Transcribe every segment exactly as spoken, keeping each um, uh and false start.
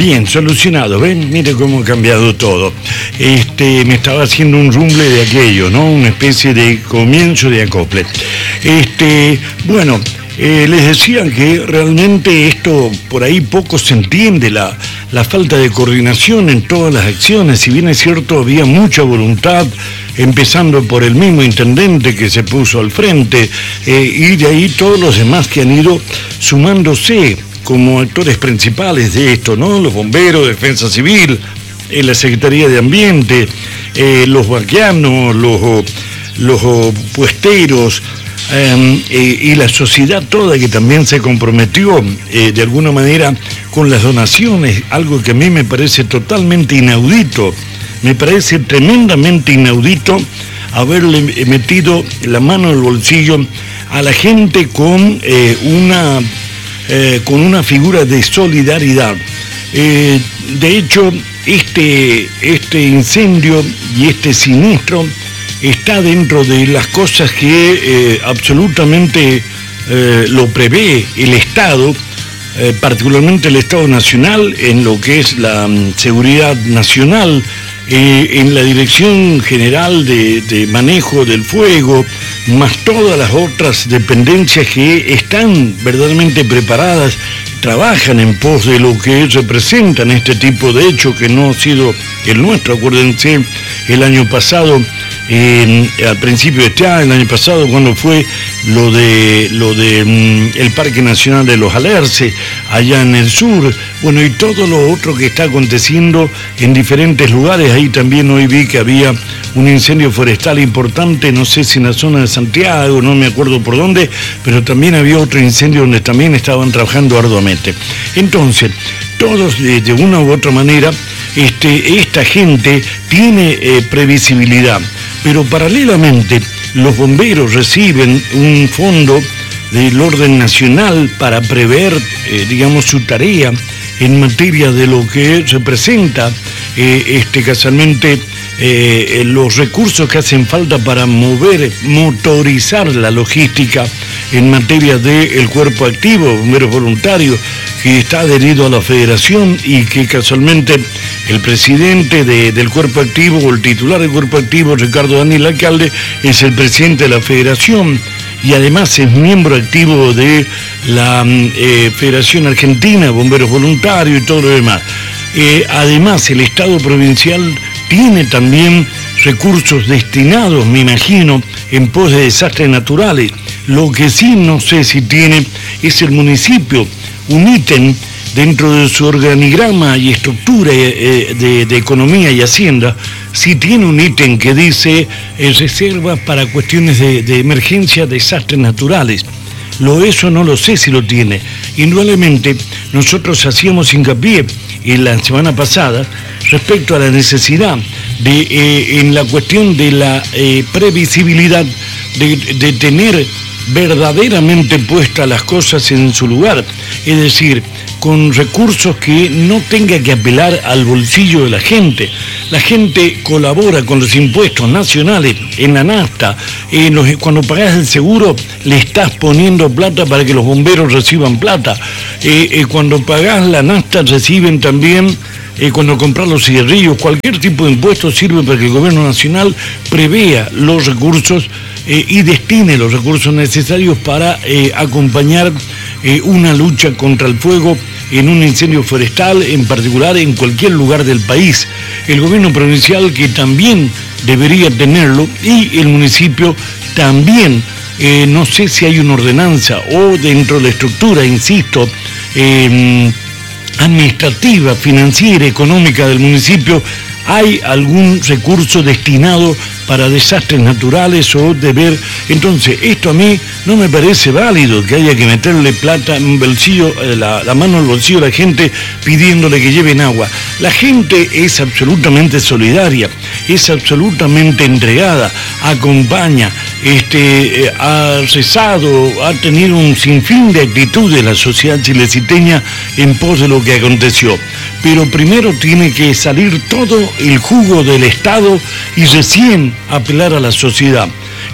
Bien, solucionado, ¿ven? Mire cómo ha cambiado todo. Este, me estaba haciendo un rumble de aquello, ¿no? Una especie de comienzo de acople. Este, bueno, eh, les decía que realmente esto, por ahí poco se entiende, la, la falta de coordinación en todas las acciones. Si bien es cierto, había mucha voluntad, empezando por el mismo intendente que se puso al frente, eh, y de ahí todos los demás que han ido sumándose como actores principales de esto, ¿no? Los bomberos, Defensa Civil, eh, la Secretaría de Ambiente, eh, los vaquianos, los, los puesteros, eh, eh, y la sociedad toda que también se comprometió eh, de alguna manera con las donaciones, algo que a mí me parece totalmente inaudito, me parece tremendamente inaudito haberle metido la mano al bolsillo a la gente con eh, una... Eh, con una figura de solidaridad. Eh, de hecho, este, este incendio y este siniestro está dentro de las cosas que eh, absolutamente eh, lo prevé el Estado, eh, particularmente el Estado Nacional, en lo que es la um, seguridad nacional, eh, en la Dirección General de, de Manejo del Fuego, más todas las otras dependencias que están verdaderamente preparadas, trabajan en pos de lo que representan este tipo de hechos, que no ha sido el nuestro. Acuérdense, el año pasado, eh, al principio de este año, el año pasado, cuando fue lo de lo de mm, el Parque Nacional de los Alerces, allá en el sur, bueno, y todo lo otro que está aconteciendo en diferentes lugares. Ahí también hoy vi que había un incendio forestal importante, no sé si en la zona de Santiago, no me acuerdo por dónde, pero también había otro incendio donde también estaban trabajando arduamente. Entonces, todos de, de una u otra manera, este, esta gente tiene eh, previsibilidad, pero paralelamente los bomberos reciben un fondo del orden nacional para prever, eh, digamos, su tarea en materia de lo que representa eh, este, casualmente eh, los recursos que hacen falta para mover, motorizar la logística en materia del cuerpo activo, bomberos voluntarios, que está adherido a la federación y que casualmente el presidente de, del cuerpo activo, o el titular del cuerpo activo, Ricardo Daniel Alcalde, es el presidente de la federación y además es miembro activo de la eh, Federación Argentina de Bomberos Voluntarios y todo lo demás. Eh, además, el Estado provincial tiene también recursos destinados, me imagino, en pos de desastres naturales. Lo que sí no sé si tiene es el municipio, un ítem dentro de su organigrama y estructura eh, de, de economía y hacienda, si tiene un ítem que dice eh, reservas para cuestiones de, de emergencia, desastres naturales. Lo eso no lo sé si lo tiene. Indudablemente, nosotros hacíamos hincapié en la semana pasada respecto a la necesidad de, eh, en la cuestión de la eh, previsibilidad, de, de tener verdaderamente puestas las cosas en su lugar, es decir, con recursos que no tenga que apelar al bolsillo de la gente. La gente colabora con los impuestos nacionales, en la nafta, en los, cuando pagás el seguro le estás poniendo plata para que los bomberos reciban plata, eh, eh, cuando pagás la nafta reciben también, eh, cuando compras los cigarrillos, cualquier tipo de impuesto sirve para que el gobierno nacional prevea los recursos eh, y destine los recursos necesarios para eh, acompañar eh, una lucha contra el fuego en un incendio forestal, en particular en cualquier lugar del país. El gobierno provincial, que también debería tenerlo, y el municipio también, eh, no sé si hay una ordenanza o dentro de la estructura, insisto, eh, administrativa, financiera, económica del municipio, hay algún recurso destinado para desastres naturales o deber. Entonces, esto a mí no me parece válido, que haya que meterle plata en bolsillo, la, la mano al bolsillo a la gente pidiéndole que lleven agua. La gente es absolutamente solidaria, es absolutamente entregada, acompaña, este, eh, ha cesado, ha tenido un sinfín de actitudes la sociedad chileciteña en pos de lo que aconteció. Pero primero tiene que salir todo el jugo del Estado y recién apelar a la sociedad.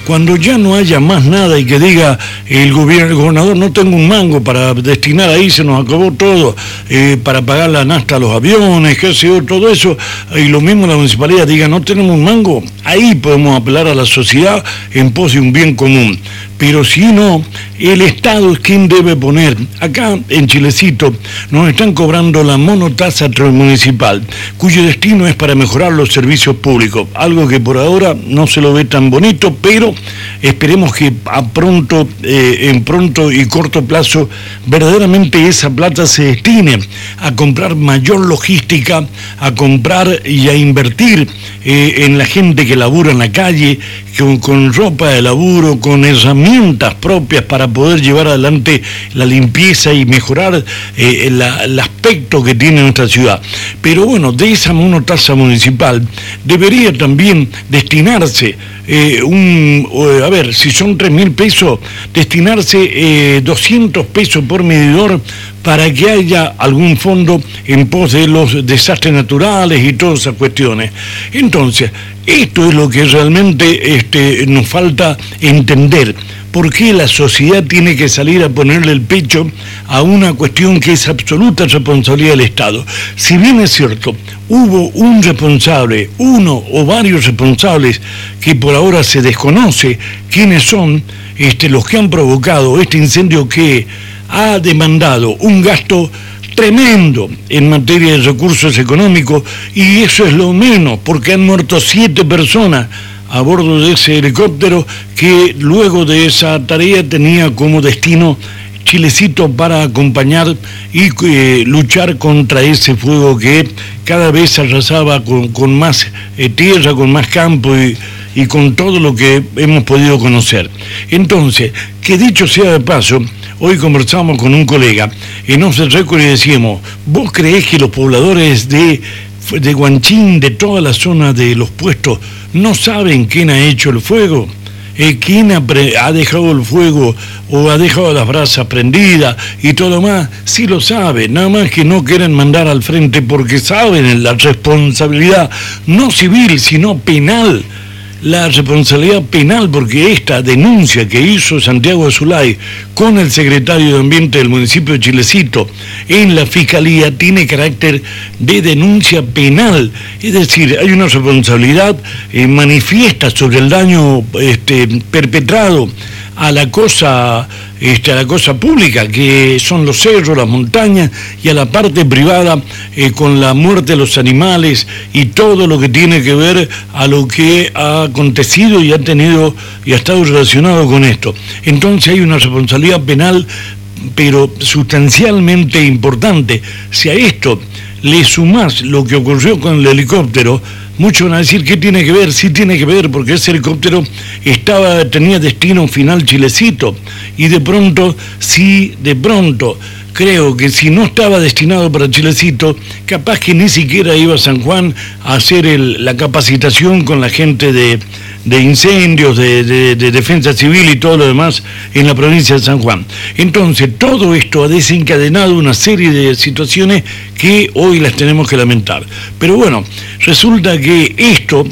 cuando ya no haya más nada y que diga el gobierno, el gobernador, no tengo un mango para destinar ahí, se nos acabó todo, eh, para pagar la nafta a los aviones, qué sé yo, todo eso, y lo mismo la municipalidad diga, no tenemos un mango, ahí podemos apelar a la sociedad en pos de un bien común. Pero si no, el Estado es quien debe poner. Acá en Chilecito nos están cobrando la monotasa municipal, cuyo destino es para mejorar los servicios públicos, algo que por ahora no se lo ve tan bonito, pero esperemos que a pronto, eh, en pronto y corto plazo, verdaderamente esa plata se destine a comprar mayor logística, a comprar y a invertir eh, en la gente que labura en la calle, con, con ropa de laburo, con herramientas propias para poder llevar adelante la limpieza y mejorar eh, la, el aspecto que tiene nuestra ciudad. Pero bueno, de esa monotasa municipal debería también destinarse eh, un, eh, a ver, si son tres mil pesos, destinarse eh, doscientos pesos por medidor para que haya algún fondo en pos de los desastres naturales y todas esas cuestiones. Entonces, esto es lo que realmente este, nos falta entender. ¿Por qué la sociedad tiene que salir a ponerle el pecho a una cuestión que es absoluta responsabilidad del Estado? Si bien es cierto, hubo un responsable, uno o varios responsables, que por ahora se desconoce quiénes son este, los que han provocado este incendio que ha demandado un gasto tremendo en materia de recursos económicos, y eso es lo menos, porque han muerto siete personas a bordo de ese helicóptero que luego de esa tarea tenía como destino Chilecito para acompañar y eh, luchar contra ese fuego que cada vez arrasaba con, con más eh, tierra, con más campo y, y con todo lo que hemos podido conocer. Entonces, que dicho sea de paso, hoy conversamos con un colega en Off the Record y decíamos, ¿vos creés que los pobladores de, de Guanchín, de toda la zona de los puestos, no saben quién ha hecho el fuego? Eh, ¿Quién ha, ha dejado el fuego o ha dejado las brasas prendidas y todo lo más? Sí lo saben, nada más que no quieren mandar al frente porque saben la responsabilidad, no civil, sino penal. La responsabilidad penal, porque esta denuncia que hizo Santiago Azulay con el secretario de Ambiente del municipio de Chilecito en la Fiscalía tiene carácter de denuncia penal, es decir, hay una responsabilidad eh, manifiesta sobre el daño este, perpetrado a la cosa este, a la cosa pública, que son los cerros, las montañas, y a la parte privada eh, con la muerte de los animales y todo lo que tiene que ver a lo que ha acontecido y ha tenido y ha estado relacionado con esto. Entonces hay una responsabilidad penal, pero sustancialmente importante. Si a esto le sumás lo que ocurrió con el helicóptero, muchos van a decir, ¿qué tiene que ver? Sí tiene que ver, porque ese helicóptero estaba, tenía destino final Chilecito, y de pronto, sí, de pronto, creo que si no estaba destinado para Chilecito, capaz que ni siquiera iba a San Juan a hacer el, la capacitación con la gente de, de incendios, de, de, de defensa civil y todo lo demás en la provincia de San Juan. Entonces, todo esto ha desencadenado una serie de situaciones que hoy las tenemos que lamentar. Pero bueno, resulta que esto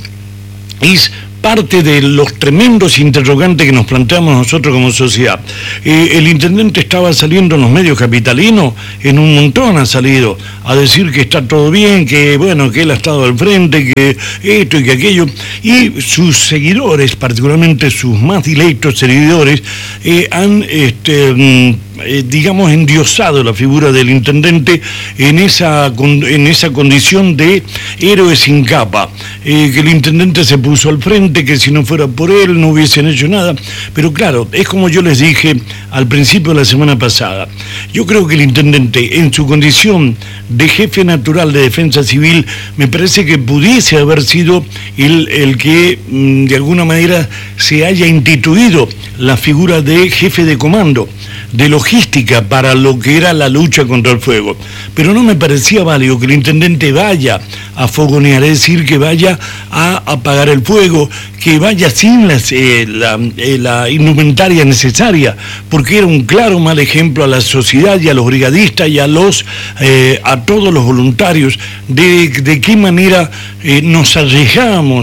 es parte de los tremendos interrogantes que nos planteamos nosotros como sociedad. Eh, el intendente estaba saliendo en los medios capitalinos, en un montón ha salido, a decir que está todo bien, que bueno, que él ha estado al frente, que esto y que aquello, y sus seguidores, particularmente sus más dilectos seguidores, eh, han, este, eh, digamos, endiosado la figura del intendente en esa, en esa condición de héroe sin capa, eh, que el intendente se puso al frente, que si no fuera por él no hubiesen hecho nada. Pero claro, es como yo les dije al principio de la semana pasada, yo creo que el intendente en su condición de jefe natural de defensa civil me parece que pudiese haber sido el, el que de alguna manera se haya instituido la figura de jefe de comando, de logística para lo que era la lucha contra el fuego. Pero no me parecía válido que el intendente vaya a fogonear, es decir, que vaya a apagar el fuego, que vaya sin las, eh, la, eh, la indumentaria necesaria, porque era un claro mal ejemplo a la sociedad y a los brigadistas y a los eh, a todos los voluntarios de, de qué manera eh, nos arriesgábamos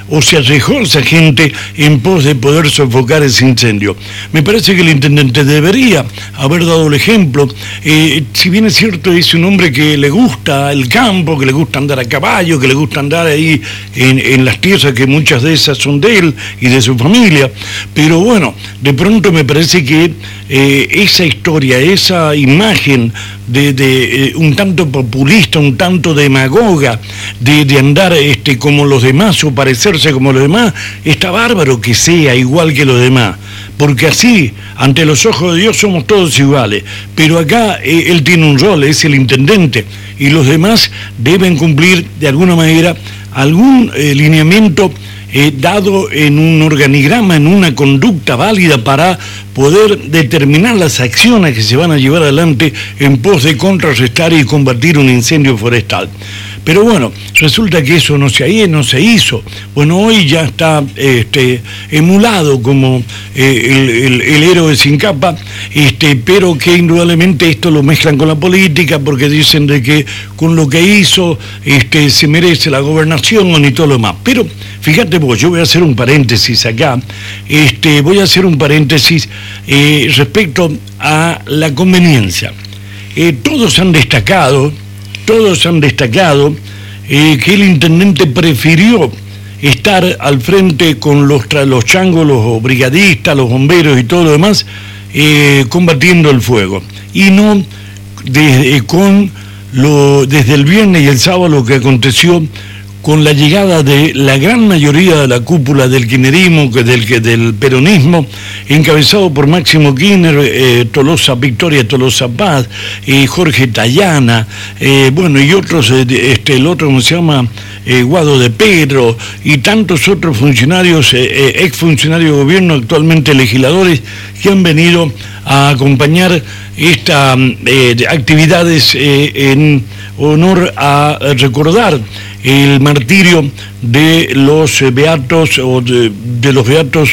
o se arriesgó esa gente en pos de poder sofocar ese incendio. Me parece que el intendente debería haber dado el ejemplo. Eh, si bien es cierto, es un hombre que le gusta el campo, que le gusta andar a caballo, que le gusta andar ahí en, en las tierras que muchas de esas son de él y de su familia, pero bueno, de pronto me parece que eh, esa historia, esa imagen de, de eh, un tanto populista, un tanto demagoga, de, de andar este, como los demás o parecerse como los demás, está bárbaro que sea igual que los demás, porque así, ante los ojos de Dios somos todos iguales, pero acá eh, él tiene un rol, es el intendente, y los demás deben cumplir de alguna manera algún eh, lineamiento Eh, dado en un organigrama, en una conducta válida para poder determinar las acciones que se van a llevar adelante en pos de contrarrestar y combatir un incendio forestal. Pero bueno, resulta que eso no se, no se hizo. Bueno, hoy ya está este, emulado como eh, el, el, el héroe sin capa, este, pero que indudablemente esto lo mezclan con la política porque dicen de que con lo que hizo este, se merece la gobernación y todo lo demás. Pero fíjate vos, yo voy a hacer un paréntesis acá, este, voy a hacer un paréntesis eh, respecto a la conveniencia. Eh, todos han destacado, todos han destacado eh, que el intendente prefirió estar al frente con los, los changos, los brigadistas, los bomberos y todo lo demás, eh, combatiendo el fuego. Y no desde, con lo, desde el viernes y el sábado lo que aconteció con la llegada de la gran mayoría de la cúpula del kirchnerismo, del, del peronismo, encabezado por Máximo Kirchner, eh, Tolosa, Victoria Tolosa Paz, eh, Jorge Tayana, eh, bueno, y otros, eh, este, el otro, ¿cómo se llama?, eh, Guado de Pedro, y tantos otros funcionarios, eh, eh, exfuncionarios de gobierno, actualmente legisladores, que han venido a acompañar estas eh, actividades eh, en honor a recordar el martirio de los beatos o de, de los beatos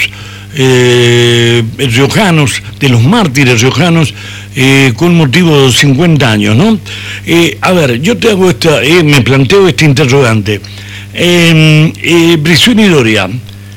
eh, riojanos, de los mártires riojanos, eh, con motivo de los cincuenta años, ¿no? Eh, a ver, yo te hago esta, eh, me planteo este interrogante. Eh, eh, Brizuela y Doria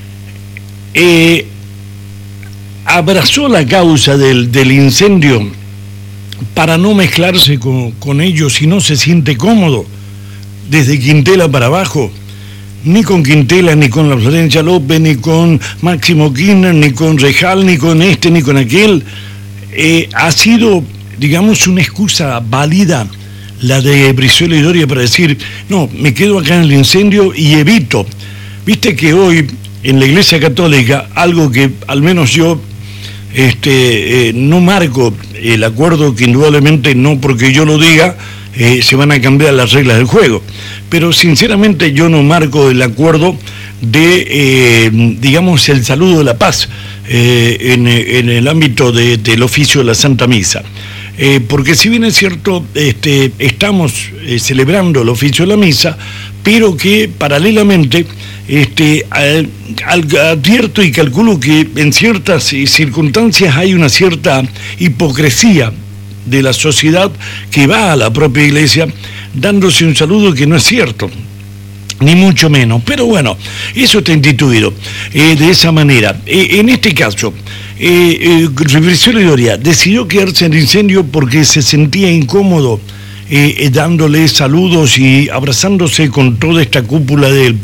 eh, abrazó la causa del, del incendio para no mezclarse con, con ellos y no se siente cómodo desde Quintela para abajo, ni con Quintela, ni con la Florencia López, ni con Máximo Kirchner, ni con Rejal, ni con este, ni con aquel. Eh, ha sido, digamos, una excusa válida la de Brizuela y Doria para decir, no, me quedo acá en el incendio y evito. Viste que hoy en la Iglesia Católica, algo que al menos yo este, eh, no marco el acuerdo, que indudablemente no porque yo lo diga, eh, se van a cambiar las reglas del juego, pero sinceramente yo no marco el acuerdo de, eh, digamos, el saludo de la paz eh, en, en el ámbito de, del oficio de la Santa Misa. Eh, porque si bien es cierto, este, estamos eh, celebrando el oficio de la misa, pero que paralelamente este, al, al, advierto y calculo que en ciertas circunstancias hay una cierta hipocresía de la sociedad que va a la propia iglesia dándose un saludo que no es cierto, ni mucho menos. Pero bueno, eso está instituido eh, de esa manera. Eh, en este caso, eh, eh, Brizuela y Doria decidió quedarse en el incendio porque se sentía incómodo eh, eh, dándole saludos y abrazándose con toda esta cúpula del